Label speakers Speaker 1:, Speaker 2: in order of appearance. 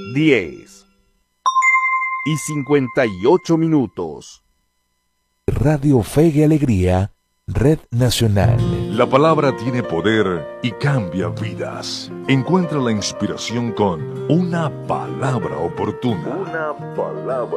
Speaker 1: 10:58.
Speaker 2: Radio Fe y Alegría, Red Nacional.
Speaker 3: La palabra tiene poder y cambia vidas. Encuentra la inspiración con una palabra oportuna.
Speaker 4: Una palabra